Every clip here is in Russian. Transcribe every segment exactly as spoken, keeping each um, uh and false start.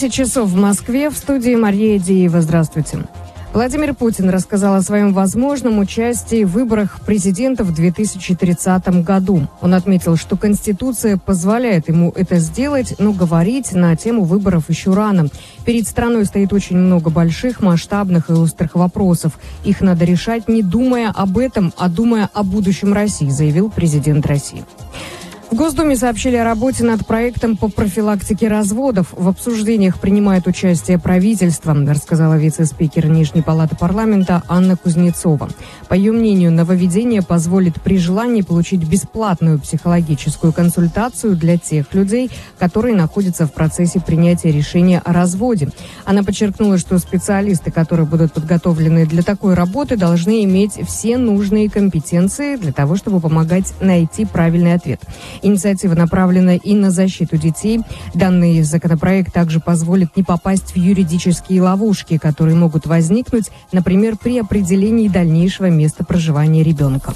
десять часов в Москве, в студии Мария Деева. Здравствуйте. Владимир Путин рассказал о своем возможном участии в выборах президента в две тысячи тридцатом году. Он отметил, что Конституция позволяет ему это сделать, но говорить на тему выборов еще рано. Перед страной стоит очень много больших, масштабных и острых вопросов. Их надо решать, не думая об этом, а думая о будущем России, заявил президент России. В Госдуме сообщили о работе над проектом по профилактике разводов. В обсуждениях принимает участие правительство, рассказала вице-спикер Нижней палаты парламента Анна Кузнецова. По ее мнению, нововведение позволит при желании получить бесплатную психологическую консультацию для тех людей, которые находятся в процессе принятия решения о разводе. Она подчеркнула, что специалисты, которые будут подготовлены для такой работы, должны иметь все нужные компетенции для того, чтобы помогать найти правильный ответ. Инициатива направлена и на защиту детей. Данный законопроект также позволит не попасть в юридические ловушки, которые могут возникнуть, например, при определении дальнейшего места проживания ребенка.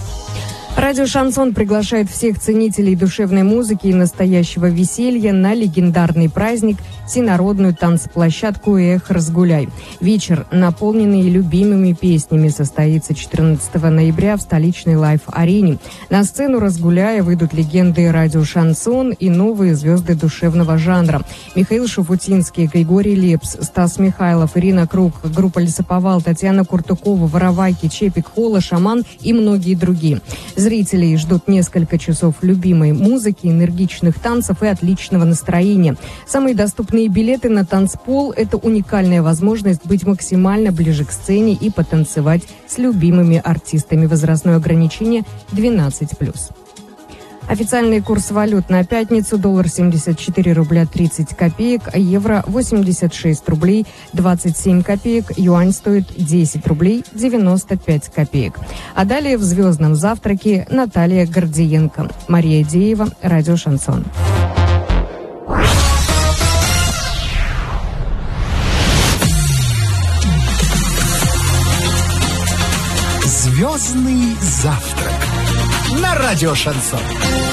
Радио «Шансон» приглашает всех ценителей душевной музыки и настоящего веселья на легендарный праздник всенародную танцплощадку «Эх, разгуляй». Вечер, наполненный любимыми песнями, состоится четырнадцатого ноября в столичной лайв-арене. На сцену «Разгуляя» выйдут легенды радио «Шансон» и новые звезды душевного жанра. Михаил Шуфутинский, Григорий Лепс, Стас Михайлов, Ирина Круг, группа «Лесоповал», Татьяна Куртукова, Воровайки, Чепик, Хола, Шаман и многие другие. Зрителей ждут несколько часов любимой музыки, энергичных танцев и отличного настроения. Самые доступные билеты на танцпол – это уникальная возможность быть максимально ближе к сцене и потанцевать с любимыми артистами. Возрастное ограничение двенадцать плюс. Официальный курс валют на пятницу: доллар семьдесят четыре рубля тридцать копеек, а евро восемьдесят шесть рублей двадцать семь копеек, юань стоит десять рублей девяносто пять копеек. А далее в «Звездном завтраке» Наталья Гордиенко. Мария Деева, радио «Шансон». «Звездный завтрак» на радио «Шансон».